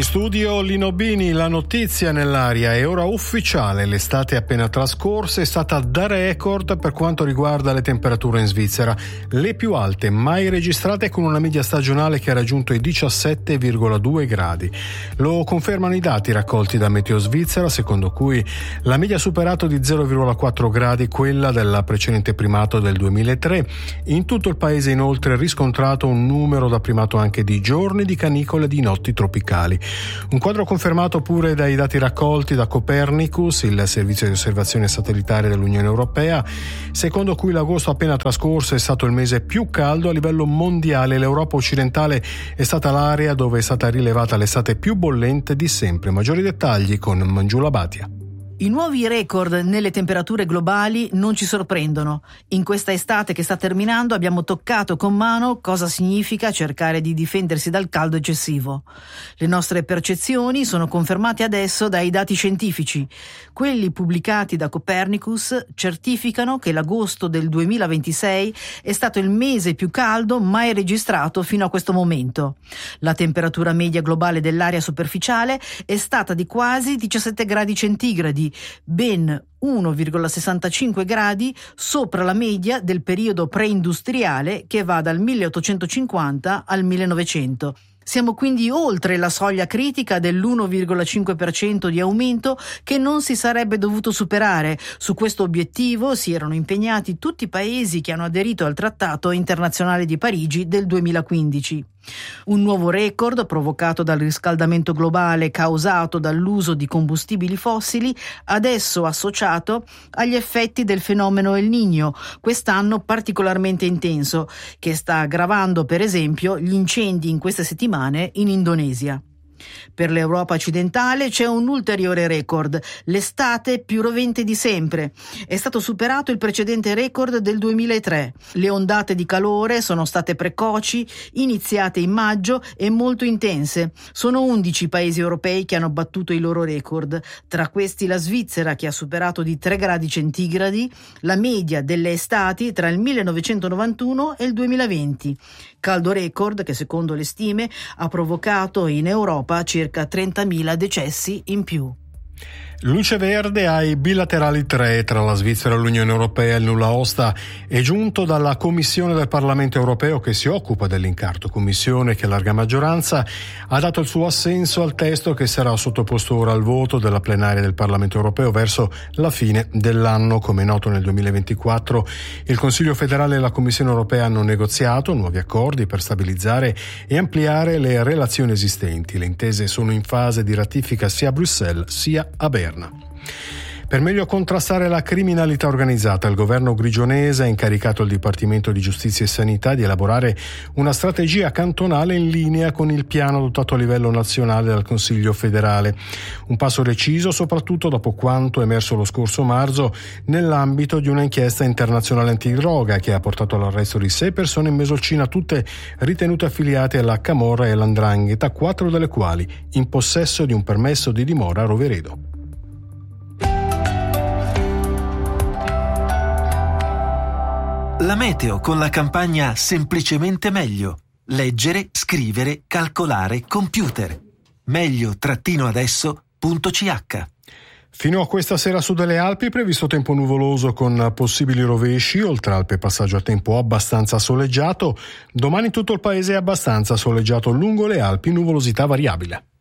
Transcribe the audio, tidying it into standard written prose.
In studio Lino Bini, la notizia nell'aria è ora ufficiale. L'estate appena trascorsa è stata da record per quanto riguarda le temperature in Svizzera, le più alte mai registrate, con una media stagionale che ha raggiunto i 17,2 gradi. Lo confermano i dati raccolti da Meteo Svizzera, secondo cui la media ha superato di 0,4 gradi quella del precedente primato del 2003. In tutto il paese inoltre è riscontrato un numero da primato anche di giorni di canicole e di notti tropicali. Un quadro confermato pure dai dati raccolti da Copernicus, il servizio di osservazione satellitare dell'Unione Europea, secondo cui l'agosto appena trascorso è stato il mese più caldo a livello mondiale. L'Europa occidentale è stata l'area dove è stata rilevata l'estate più bollente di sempre. Maggiori dettagli con Mangiula Batia. I nuovi record nelle temperature globali non ci sorprendono. In questa estate che sta terminando abbiamo toccato con mano cosa significa cercare di difendersi dal caldo eccessivo. Le nostre percezioni sono confermate adesso dai dati scientifici. Quelli pubblicati da Copernicus certificano che l'agosto del 2026 è stato il mese più caldo mai registrato fino a questo momento. La temperatura media globale dell'aria superficiale è stata di quasi 17 gradi centigradi, ben 1,65 gradi sopra la media del periodo preindustriale che va dal 1850 al 1900. Siamo quindi oltre la soglia critica dell'1,5% di aumento che non si sarebbe dovuto superare. Su questo obiettivo si erano impegnati tutti i paesi che hanno aderito al Trattato internazionale di Parigi del 2015. Un nuovo record provocato dal riscaldamento globale causato dall'uso di combustibili fossili, adesso associato agli effetti del fenomeno El Niño, quest'anno particolarmente intenso, che sta aggravando per esempio gli incendi in queste settimane in Indonesia. Per l'Europa occidentale c'è un ulteriore record, l'estate più rovente di sempre. È stato superato il precedente record del 2003. Le ondate di calore sono state precoci, iniziate in maggio e molto intense. Sono 11 paesi europei che hanno battuto i loro record. Tra questi la Svizzera, che ha superato di 3 gradi centigradi la media delle estati tra il 1991 e il 2020. Caldo record che, secondo le stime, ha provocato in Europa circa 30.000 decessi in più. Luce verde ai bilaterali 3 tra la Svizzera e l'Unione Europea. Il nulla osta è giunto dalla Commissione del Parlamento Europeo che si occupa dell'incarto, commissione che a larga maggioranza ha dato il suo assenso al testo che sarà sottoposto ora al voto della plenaria del Parlamento Europeo verso la fine dell'anno. Come noto, nel 2024 il Consiglio federale e la Commissione Europea hanno negoziato nuovi accordi per stabilizzare e ampliare le relazioni esistenti. Le intese sono in fase di ratifica sia a Bruxelles sia a Berna. Per meglio contrastare la criminalità organizzata, il governo grigionese ha incaricato il Dipartimento di Giustizia e Sanità di elaborare una strategia cantonale in linea con il piano adottato a livello nazionale dal Consiglio federale. Un passo deciso soprattutto dopo quanto emerso lo scorso marzo nell'ambito di una inchiesta internazionale antidroga che ha portato all'arresto di 6 persone in Mesolcina, tutte ritenute affiliate alla Camorra e all''Ndrangheta, 4 delle quali in possesso di un permesso di dimora a Roveredo. La meteo con la campagna Semplicemente Meglio. Leggere, scrivere, calcolare, computer. meglio-adesso.ch. Fino a questa sera su delle Alpi previsto tempo nuvoloso con possibili rovesci, oltre Alpe passaggio a tempo abbastanza soleggiato. Domani tutto il paese è abbastanza soleggiato, lungo le Alpi nuvolosità variabile.